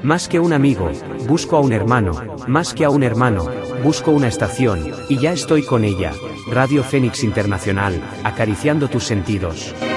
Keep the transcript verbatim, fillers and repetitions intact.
Más que un amigo, busco a un hermano, más que a un hermano, busco una estación, y ya estoy con ella. Radio Fénix Internacional, acariciando tus sentidos.